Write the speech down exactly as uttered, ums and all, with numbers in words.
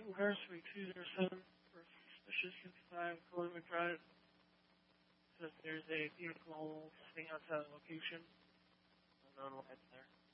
O'Hare, Suite two zero seven, for suspicious fifty-five Colonic Drive. Says there's a vehicle sitting outside the location. Unknown why it's there.